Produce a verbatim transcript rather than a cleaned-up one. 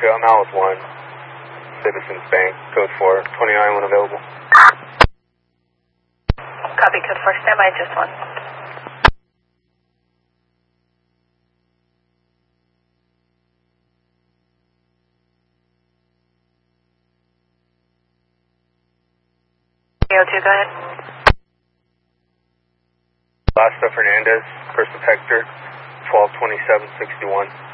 two, I'm out with one. Citizens Bank, code four, twenty-nine when available. Copy, code four, stand by, just one. O two, go ahead. Lasta Fernandez, first detector, twelve twenty-seven sixty-one.